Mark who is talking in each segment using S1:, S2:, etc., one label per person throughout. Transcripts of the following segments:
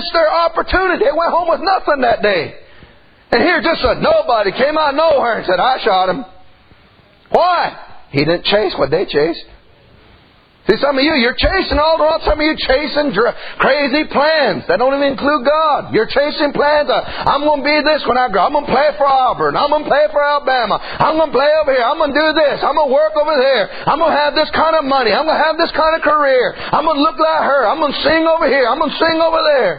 S1: missed their opportunity. They went home with nothing that day. And here just a nobody came out of nowhere and said, I shot him. Why? He didn't chase what they chased. See, some of you, you're chasing all the wrong. Some of you chasing crazy plans that don't even include God. You're chasing plans. I'm going to be this when I grow. I'm going to play for Auburn. I'm going to play for Alabama. I'm going to play over here. I'm going to do this. I'm going to work over there. I'm going to have this kind of money. I'm going to have this kind of career. I'm going to look like her. I'm going to sing over here. I'm going to sing over there.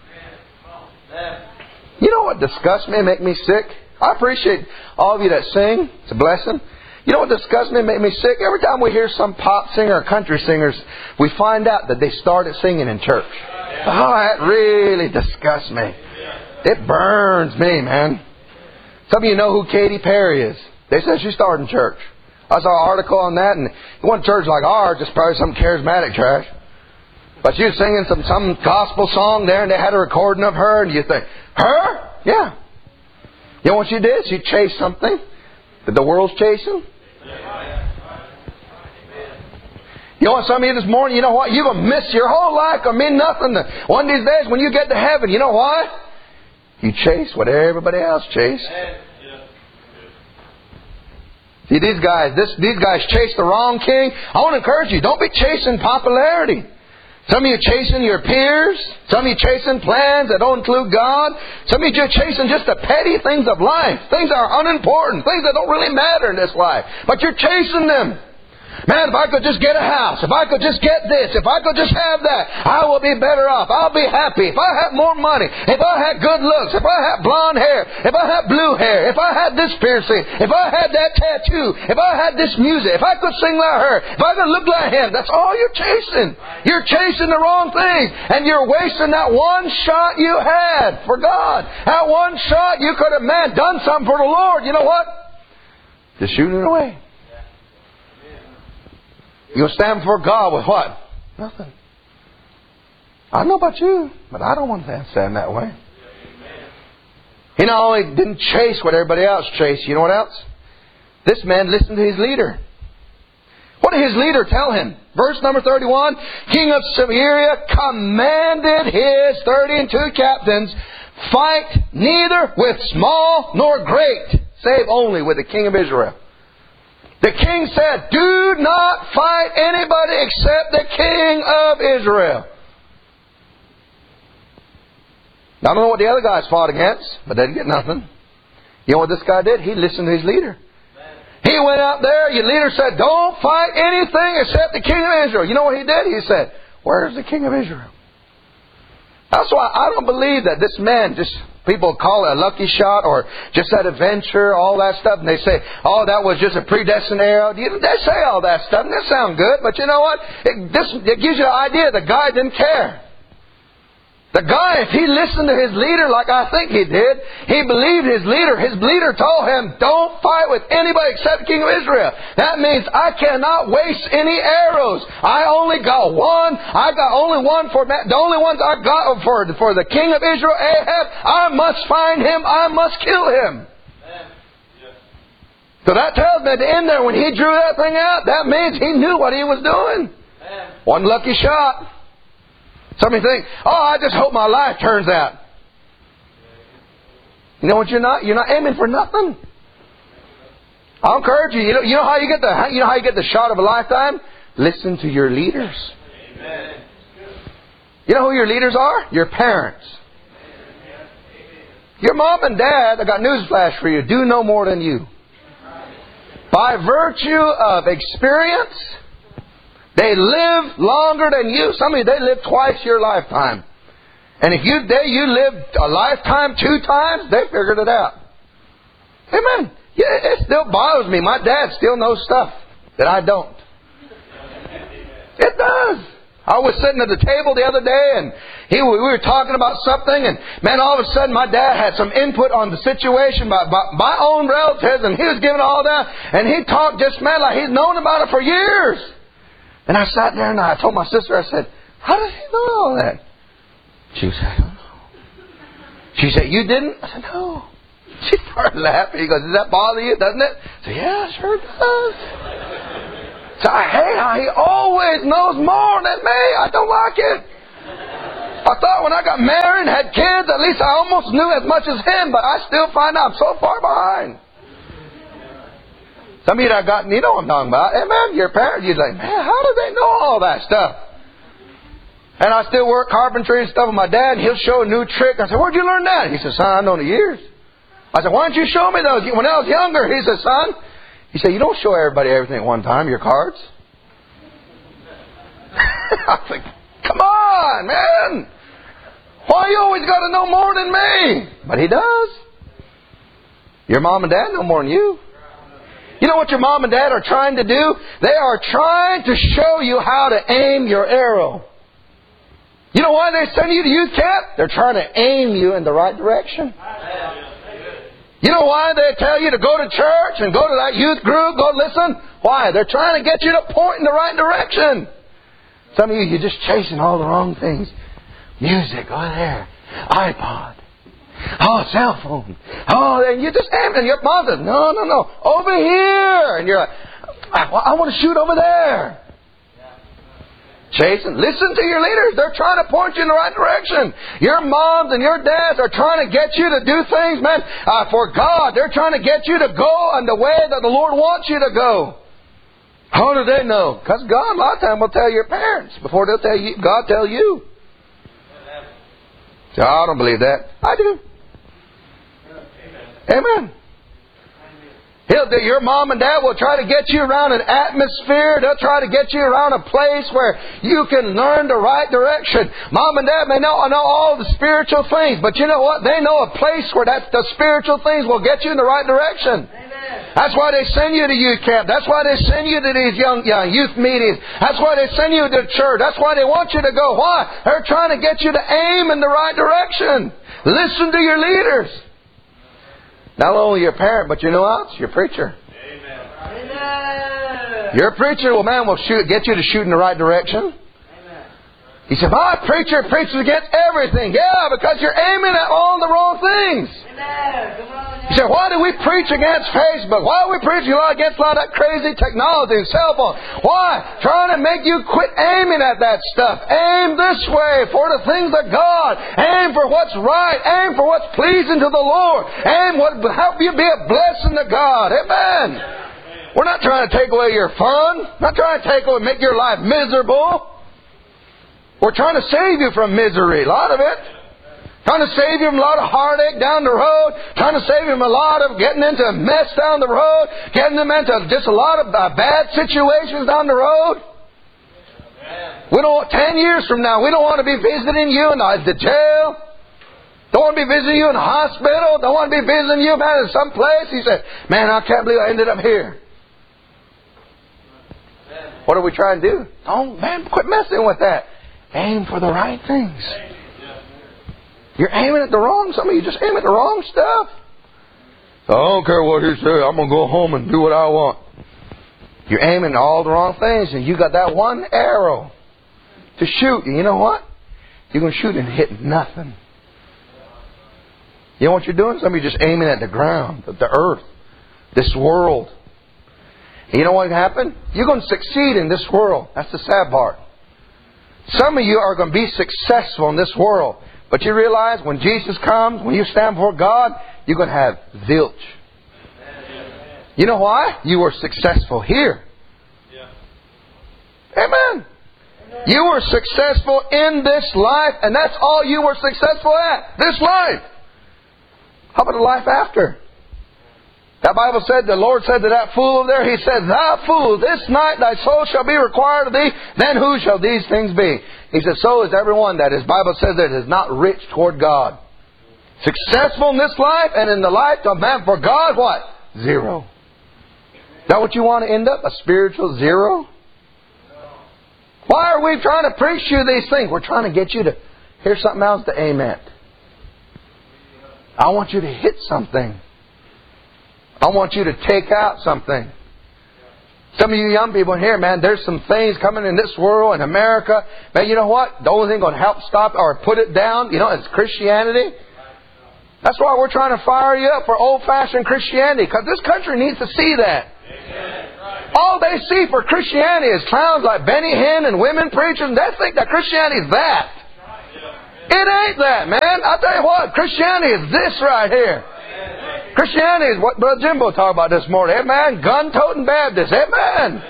S1: You know what disgusts me and make me sick? I appreciate all of you that sing. It's a blessing. You know what disgusts me and makes me sick? Every time we hear some pop singer or country singers, we find out that they started singing in church. Oh, that really disgusts me. It burns me, man. Some of you know who Katy Perry is. They said she started in church. I saw an article on that, and one church like ours, just probably some charismatic trash. But she was singing some gospel song there, and they had a recording of her, and you think, her? Yeah. You know what she did? She chased something that the world's chasing. You know what, some of you this morning, you know what? You're going to miss your whole life. Going to mean nothing. One of these days when you get to heaven, you know why? You chase what everybody else chased. See, these guys chase the wrong king. I want to encourage you, don't be chasing popularity. Some of you chasing your peers. Some of you chasing plans that don't include God. Some of you just chasing just the petty things of life. Things that are unimportant. Things that don't really matter in this life. But you're chasing them. Man, if I could just get a house, if I could just get this, if I could just have that, I will be better off. I'll be happy. If I had more money, if I had good looks, if I had blonde hair, if I had blue hair, if I had this piercing, if I had that tattoo, if I had this music, if I could sing like her, if I could look like him, that's all you're chasing. You're chasing the wrong thing, and you're wasting that one shot you had for God. That one shot you could have, done something for the Lord. You know what? Just shooting it away. You'll stand before God with what? Nothing. I don't know about you, but I don't want to stand that way. He not only didn't chase what everybody else chased, you know what else? This man listened to his leader. What did his leader tell him? Verse number 31, King of Syria commanded his 32 captains, fight neither with small nor great, save only with the king of Israel. The king said, do not fight anybody except the king of Israel. Now, I don't know what the other guys fought against, but they didn't get nothing. You know what this guy did? He listened to his leader. He went out there, your leader said, don't fight anything except the king of Israel. You know what he did? He said, where's the king of Israel? That's why I don't believe that this man just... People call it a lucky shot or just that adventure, all that stuff. And they say, oh, that was just a predestined arrow. They say all that stuff, and that sounds good. But you know what? It gives you an idea the guy didn't care. The guy, if he listened to his leader like I think he did, he believed his leader. His leader told him, don't fight with anybody except the king of Israel. That means I cannot waste any arrows. I only got one. I got only one for the only ones I got for the king of Israel, Ahab. I must find him. I must kill him. So that tells me at the end there, when he drew that thing out, that means he knew what he was doing. One lucky shot. Some of you think, oh, I just hope my life turns out. You know what you're not? You're not aiming for nothing. I'll encourage you. You know how you get the shot of a lifetime? Listen to your leaders. Amen. You know who your leaders are? Your parents. Your mom and dad, I got newsflash for you, do no more than you. By virtue of experience, they live longer than you. Some of you, they live twice your lifetime. And if you lived a lifetime 2 times, they figured it out. Amen. Yeah, it still bothers me. My dad still knows stuff that I don't. It does. I was sitting at the table the other day and we were talking about something, and man, all of a sudden my dad had some input on the situation by my own relatives, and he was giving all that, and he talked just, man, like he's known about it for years. And I sat there and I told my sister, I said, how does he know all that? She said, I don't know. She said, you didn't? I said, no. She started laughing. He goes, does that bother you, doesn't it? I said, yeah, it sure does. So I hate how he always knows more than me. I don't like it. I thought when I got married and had kids, at least I almost knew as much as him, but I still find out I'm so far behind. Some of you that got, you know what I'm talking about. Hey, man, your parents, you're like, man, how do they know all that stuff? And I still work carpentry and stuff with my dad, and he'll show a new trick. I said, where'd you learn that? He said, son, I've known it years. I said, why don't you show me those? When I was younger, he said, son, he said, you don't show everybody everything at one time, your cards. I was like, come on, man. Why you always got to know more than me? But he does. Your mom and dad know more than you. You know what your mom and dad are trying to do? They are trying to show you how to aim your arrow. You know why they send you to youth camp? They're trying to aim you in the right direction. You know why they tell you to go to church and go to that youth group, go listen? Why? They're trying to get you to point in the right direction. Some of you, you're just chasing all the wrong things. Music, over there. iPod. Oh, cell phone. Oh, and you just aim, and your mom says, no. Over here. And you're like, I want to shoot over there. Chasing. Listen to your leaders. They're trying to point you in the right direction. Your moms and your dads are trying to get you to do things, man, for God. They're trying to get you to go in the way that the Lord wants you to go. How do they know? Because God, a lot of times, will tell your parents before they'll tell you. God tell you. So I don't believe that. I do. Amen. Your mom and dad will try to get you around an atmosphere. They'll try to get you around a place where you can learn the right direction. Mom and dad may know all the spiritual things, but you know what? They know a place where the spiritual things will get you in the right direction. Amen. That's why they send you to youth camp. That's why they send you to these young youth meetings. That's why they send you to church. That's why they want you to go. Why? They're trying to get you to aim in the right direction. Listen to your leaders. Not only your parent, but you know what else? Your preacher. Amen. Your preacher will get you to shoot in the right direction. Amen. He said, my preacher preaches against everything. Yeah, because you're aiming at all the wrong things. Amen. Come on. He said, why do we preach against Facebook? Why are we preaching against a lot of that crazy technology and cell phone? Why? Trying to make you quit aiming at that stuff. Aim this way for the things of God. Aim for what's right. Aim for what's pleasing to the Lord. Aim what will help you be a blessing to God. Amen. We're not trying to take away your fun. Not trying to make your life miserable. We're trying to save you from misery. A lot of it. Trying to save you from a lot of heartache down the road. Trying to save you from a lot of getting into a mess down the road. Getting them into just a lot of bad situations down the road. We don't. 10 years from now, we don't want to be visiting you in the jail. Don't want to be visiting you in the hospital. Don't want to be visiting you, man, in some place. He said, man, I can't believe I ended up here. What are we trying to do? Oh, man, quit messing with that. Aim for the right things. You're aiming at the wrong. Some of you just aim at the wrong stuff. So I don't care what he says. I'm going to go home and do what I want. You're aiming at all the wrong things, and you got that one arrow to shoot. And you know what? You're going to shoot and hit nothing. You know what you're doing? Some of you are just aiming at the ground, at the earth, this world. And you know what can happen? You're going to succeed in this world. That's the sad part. Some of you are going to be successful in this world. But you realize when Jesus comes, when you stand before God, you're going to have zilch. You know why? You were successful here. Amen. You were successful in this life, and that's all you were successful at. This life. How about the life after? That Bible said, the Lord said to that fool over there, He said, thou fool, this night thy soul shall be required of thee, then who shall these things be? He said, so is everyone that His Bible says that is not rich toward God. Successful in this life and in the life of man for God, what? Zero. Is that what you want to end up? A spiritual zero? Why are we trying to preach you these things? We're trying to get you to hear something else to aim at. I want you to hit something. I want you to take out something. Some of you young people in here, man, there's some things coming in this world, in America. Man, you know what? The only thing going to help stop or put it down, is Christianity. That's why we're trying to fire you up for old-fashioned Christianity, because this country needs to see that. All they see for Christianity is clowns like Benny Hinn and women preachers. They think that Christianity is that. It ain't that, man. I'll tell you what, Christianity is this right here. Christianity is what Brother Jimbo talked about this morning. Amen. Gun-toting Baptist. Amen.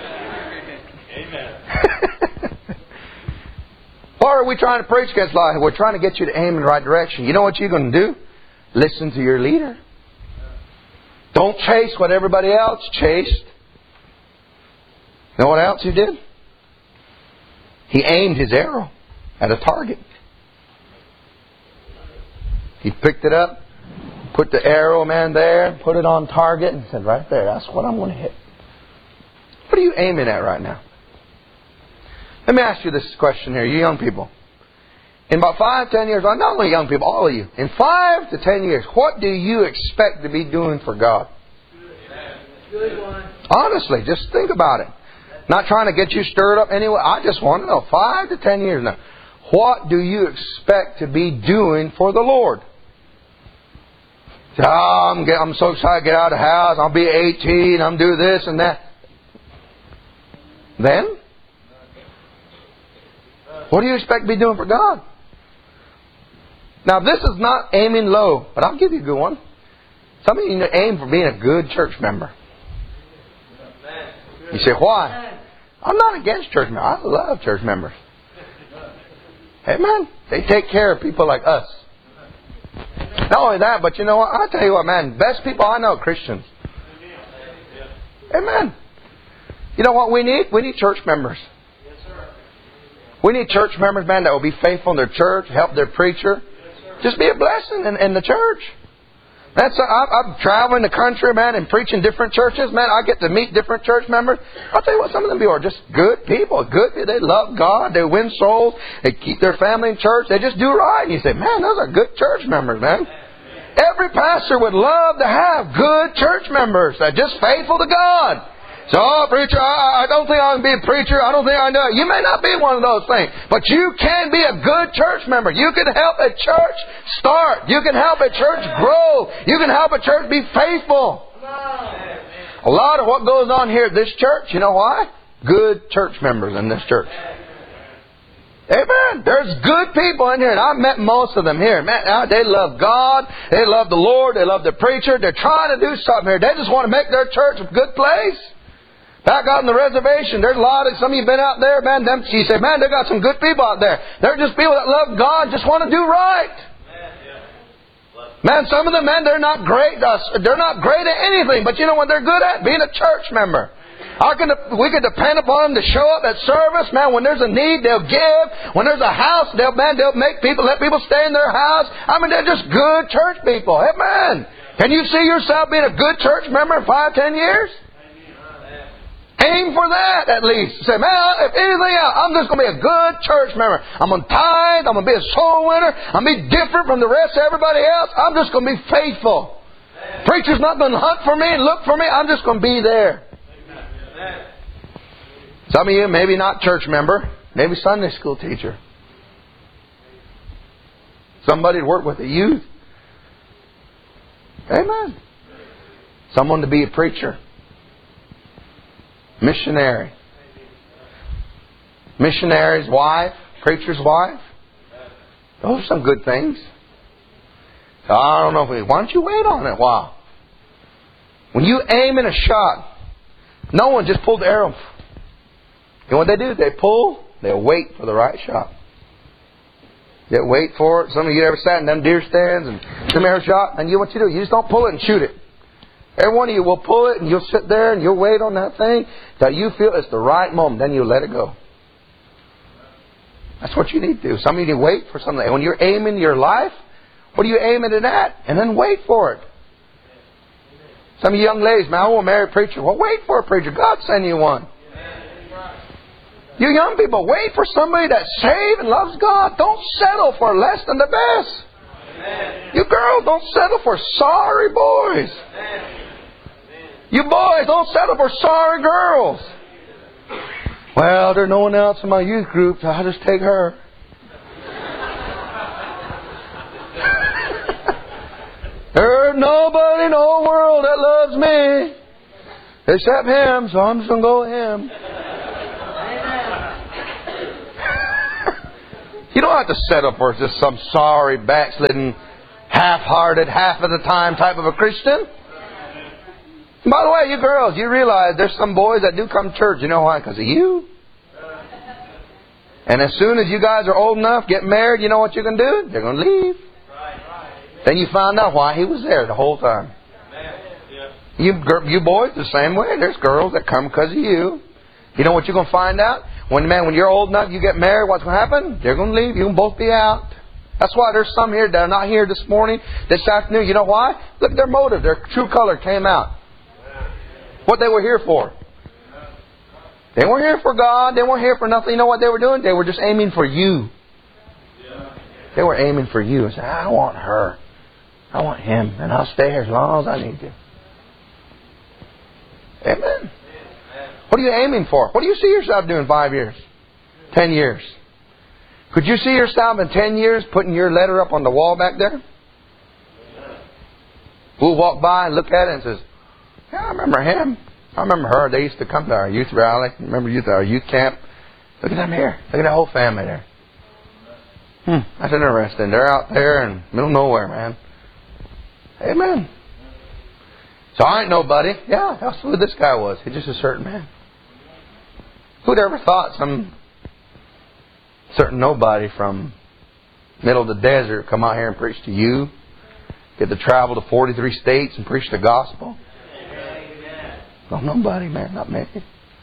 S1: What are we trying to preach against life? We're trying to get you to aim in the right direction. You know what you're going to do? Listen to your leader. Don't chase what everybody else chased. You know what else he did? He aimed his arrow at a target. He picked it up, put the arrow, man, there, put it on target, and said, right there, that's what I'm going to hit. What are you aiming at right now? Let me ask you this question here, you young people. In about 5-10 years, not only young people, all of you, in 5 to 10 years, what do you expect to be doing for God?
S2: Good one.
S1: Honestly, just think about it. Not trying to get you stirred up anyway. I just want to know, 5 to 10 years now, what do you expect to be doing for the Lord? I'm so excited to get out of the house. I'll be 18. I'm do this and that. Then? What do you expect to be doing for God? Now, this is not aiming low, but I'll give you a good one. Some of you need to aim for being a good church member. You say, why? I'm not against church members. I love church members. Amen. They take care of people like us. Not only that, but you know what? I'll tell you what, man. Best people I know are Christians. Amen. You know what we need? We need church members. We need church members, man, that will be faithful in their church, help their preacher. Just be a blessing in the church. I'm traveling the country, man, and preaching different churches. Man, I get to meet different church members. I'll tell you what, some of them are just good people. They love God. They win souls. They keep their family in church. They just do right. And you say, man, those are good church members, man. Every pastor would love to have good church members that are just faithful to God. So, preacher, I don't think I can be a preacher. I don't think I know. You may not be one of those things. But you can be a good church member. You can help a church start. You can help a church grow. You can help a church be faithful. A lot of what goes on here at this church, you know why? Good church members in this church. Amen. There's good people in here, and I've met most of them here. Man, they love God. They love the Lord. They love the preacher. They're trying to do something here. They just want to make their church a good place. Back out on the reservation, there's a lot of, some of you have been out there, man, you say, man, they got some good people out there. They're just people that love God, just want to do right. Man, some of them, man, they're not great. They're not great at anything, but you know what they're good at? Being a church member. We can depend upon them to show up at service, man. When there's a need, they'll give. When there's a house, they'll let people stay in their house. I mean, they're just good church people. Amen. Can you see yourself being a good church member in 5-10 years? Aim for that at least. Say, man, if anything else, I'm just going to be a good church member. I'm going to tithe. I'm going to be a soul winner. I'm going to be different from the rest of everybody else. I'm just going to be faithful. Preacher's not going to hunt for me and look for me. I'm just going to be there. Some of you, maybe not church member, maybe Sunday school teacher. Somebody to work with the youth. Amen. Someone to be a preacher. Missionary. Missionary's wife. Preacher's wife. Those are some good things. I don't know why don't you wait on it a while? When you aim in a shot, no one just pulled the arrow. You know what they do? They pull, they'll wait for the right shot. They'll wait for it. Some of you ever sat in them deer stands and some arrow shot, and you know what you do? You just don't pull it and shoot it. Every one of you will pull it and you'll sit there and you'll wait on that thing till you feel it's the right moment. Then you'll let it go. That's what you need to do. Some of you need to wait for something. When you're aiming your life, what are you aiming it at? And then wait for it. Some of you young ladies, man, I want to marry a preacher. Well, wait for a preacher. God send you one. You young people, wait for somebody that's saved and loves God. Don't settle for less than the best. You girls, don't settle for sorry boys. You boys, don't settle for sorry girls. Well, there's no one else in my youth group, so I'll just take her. There's nobody in the whole world that loves me except him, so I'm just going to go with him. You don't have to settle for just some sorry, backslidden, half-hearted, half of the time type of a Christian. And by the way, you girls, you realize there's some boys that do come to church. You know why? Because of you. And as soon as you guys are old enough, get married, you know what you're going to do? They're going to leave. Then you find out why he was there the whole time. You boys, the same way. There's girls that come because of you. You know what you're going to find out? When you're old enough, you get married, what's going to happen? They're going to leave. You can both be out. That's why there's some here that are not here this morning, this afternoon. You know why? Look at their motive. Their true color came out. What they were here for. They weren't here for God. They weren't here for nothing. You know what they were doing? They were just aiming for you. They were aiming for you. And said, I want her. I want him. And I'll stay here as long as I need to. Amen. What are you aiming for? What do you see yourself doing 5 years? 10 years? Could you see yourself in 10 years putting your letter up on the wall back there? We'll walk by and look at it and says, yeah, I remember him. I remember her. They used to come to our youth rally. Remember our youth camp? Look at them here. Look at that whole family there. That's interesting. They're out there in the middle of nowhere, man. Amen. So I ain't nobody. Yeah, that's who this guy was. He's just a certain man. Who'd ever thought some certain nobody from middle of the desert come out here and preach to you? Get to travel to 43 states and preach the gospel? No, nobody, man, not me.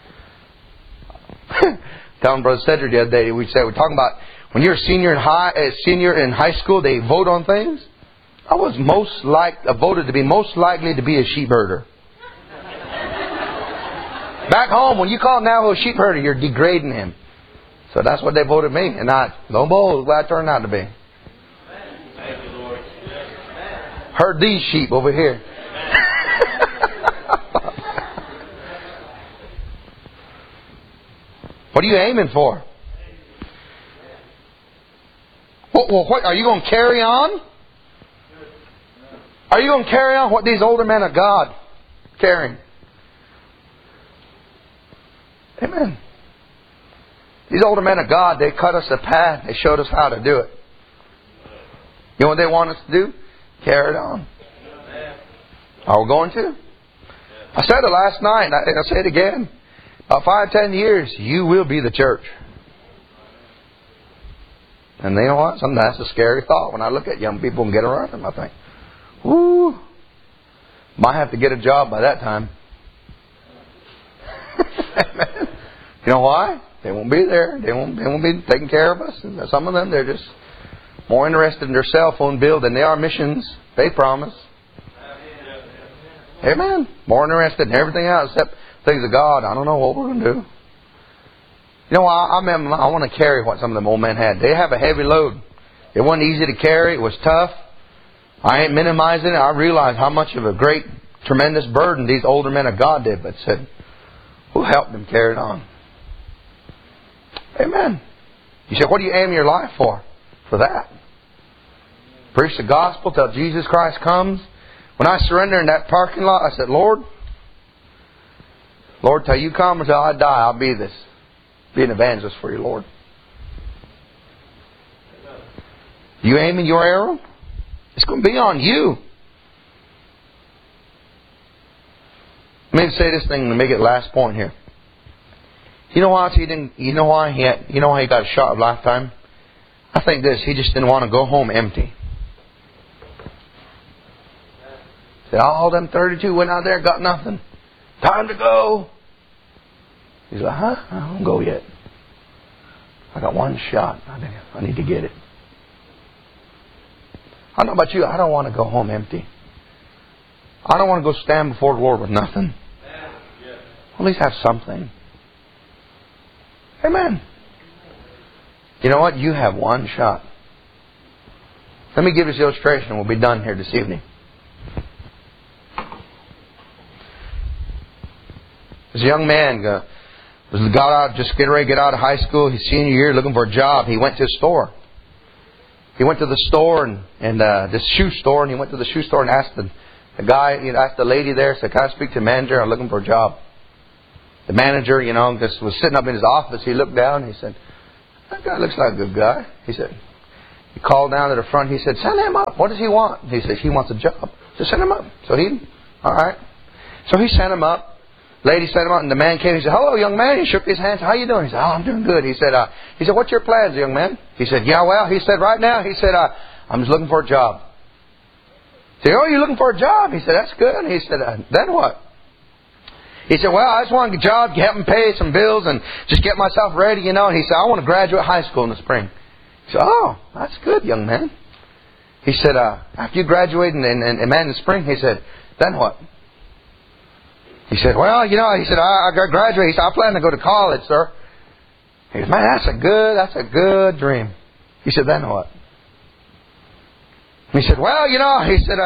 S1: Telling Brother Cedric the other day, we're talking about when you're a senior in high school, they vote on things. I was voted to be most likely to be a sheep herder. Back home, when you call now a sheep herder, you're degrading him. So that's what they voted me, and lo and behold, what I turned out to be.
S2: Thank you, Lord.
S1: Herd these sheep over here. What are you aiming for? What are you going to carry on? Are you going to carry on what these older men of God carrying? Amen. These older men of God, they cut us a path. They showed us how to do it. You know what they want us to do? Carry it on. Are we going to? I said it last night. I'll say it again. About 5-10 years, you will be the church. And you know what? Sometimes that's a scary thought. When I look at young people and get around them, I think, whoo, might have to get a job by that time. You know why? They won't be there. They won't be taking care of us. And some of them, they're just more interested in their cell phone bill than they are missions. They promise. Amen. More interested in everything else except things of God. I don't know what we're going to do. You know, I want to carry what some of them old men had. They have a heavy load. It wasn't easy to carry. It was tough. I ain't minimizing it. I realize how much of a great, tremendous burden these older men of God did. But said, who helped them carry it on? Amen. You say, what do you aim your life for? For that. Preach the gospel till Jesus Christ comes. When I surrendered in that parking lot, I said, Lord, till you come or till I die, I'll be this. Be an evangelist for you, Lord. You aiming your arrow? It's going to be on you. Let me say this thing to make it the last point here. You know why he didn't? You know why he got a shot of lifetime? I think this. He just didn't want to go home empty. Said all them 32 went out there, got nothing. Time to go. He's like, I don't go yet. I got one shot. I need to get it. I don't know about you. I don't want to go home empty. I don't want to go stand before the Lord with nothing. At least have something. Amen. You know what? You have one shot. Let me give you this illustration. We'll be done here this evening. This young man just getting ready to get out of high school, his senior year, looking for a job. He went to a store. He went to the store and this shoe store, and he went to the shoe store and asked asked the lady there, said, "Can I speak to the manager? I'm looking for a job." The manager, just was sitting up in his office. He looked down and he said, that guy looks like a good guy. He said, he called down to the front. He said, send him up. What does he want? He said, he wants a job. So send him up. So all right. So he sent him up. Lady sent him out, and the man came. He said, hello, young man. He shook his hand. How you doing? He said, oh, I'm doing good. He said, what's your plans, young man? He said, yeah, well, he said, right now, he said, I'm just looking for a job. He said, oh, you're looking for a job? He said, that's good. He said, then what? He said, well, I just want a job, help me pay some bills, and just get myself ready, you know. And he said, I want to graduate high school in the spring. He said, oh, that's good, young man. He said, after you graduate in the spring, he said, then what? He said, well, you know, he said, I graduate. He said, I plan to go to college, sir. He said, man, that's a good dream. He said, then what? He said, well, you know, he said,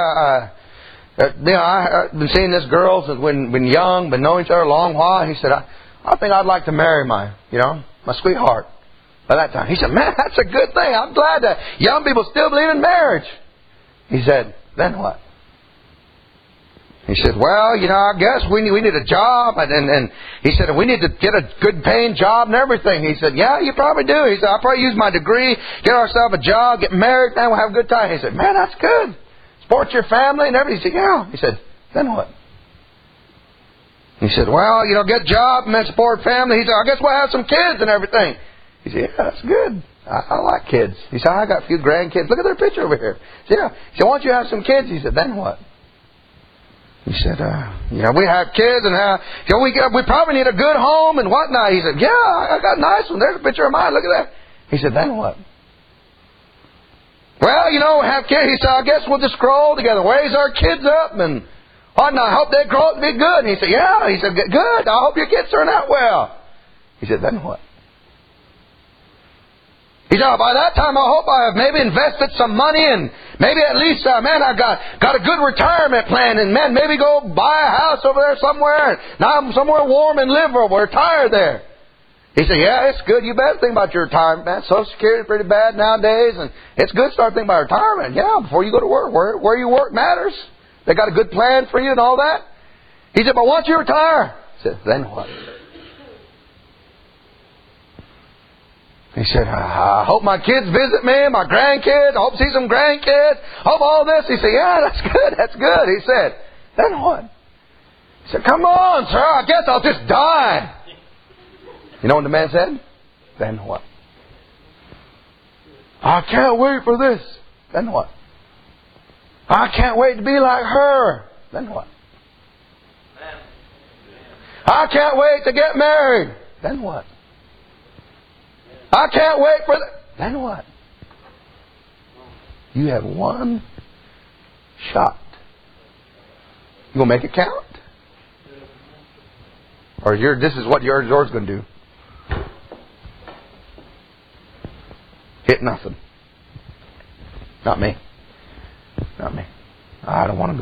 S1: I've been seeing this girl since been young, been knowing each other a long while. He said, I think I'd like to marry my sweetheart by that time. He said, man, that's a good thing. I'm glad that young people still believe in marriage. He said, then what? He said, well, you know, I guess we need a job. And he said, we need to get a good paying job and everything. He said, yeah, you probably do. He said, I'll probably use my degree, get ourselves a job, get married, and we'll have a good time. He said, man, that's good. Support your family and everything. He said, yeah. He said, then what? He said, well, you know, get a job and then support family. He said, I guess we'll have some kids and everything. He said, yeah, that's good. I like kids. He said, I got a few grandkids. Look at their picture over here. He said, yeah. He said, why don't you have some kids? He said, then what? He said, we have kids and we probably need a good home and whatnot. He said, yeah, I got a nice one. There's a picture of mine. Look at that. He said, then what? Well, you know, we have kids. He said, I guess we'll just grow old together, raise our kids up and whatnot. I hope they grow up to be good. And he said, yeah. He said, good. I hope your kids turn out well. He said, then what? He said, by that time, I hope I have maybe invested some money and maybe at least, I got a good retirement plan and, maybe go buy a house over there somewhere. Now I'm somewhere warm and live or retire there. He said, yeah, it's good. You better think about your retirement, man. Social Security is pretty bad nowadays, and it's good to start thinking about retirement. Yeah, before you go to work. Where you work matters. They got a good plan for you and all that. He said, but once you retire, he said, then what? He said, I hope my kids visit me, my grandkids. I hope to see some grandkids. I hope all this. He said, yeah, that's good. He said, then what? He said, come on, sir. I guess I'll just die. You know what the man said? Then what? I can't wait for this. Then what? I can't wait to be like her. Then what? I can't wait to get married. Then what? I can't wait for that. Then what? You have one shot. You gonna make it count? Or this is what yours going to do? Hit nothing. Not me. I don't want to go.